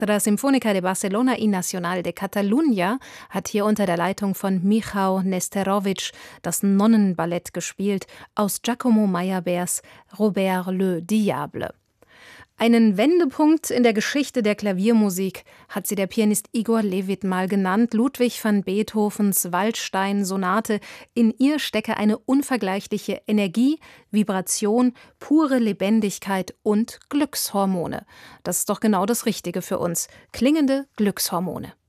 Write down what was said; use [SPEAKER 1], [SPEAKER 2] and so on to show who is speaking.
[SPEAKER 1] Orchestra Sinfónica de Barcelona y Nacional de Catalunya hat hier unter der Leitung von Michał Nesterović das Nonnenballett gespielt aus Giacomo Meyerbeers Robert le Diable. Einen Wendepunkt in der Geschichte der Klaviermusik hat sie der Pianist Igor Levit mal genannt. Ludwig van Beethovens Waldstein-Sonate. In ihr stecke eine unvergleichliche Energie, Vibration, pure Lebendigkeit und Glückshormone. Das ist doch genau das Richtige für uns. Klingende Glückshormone.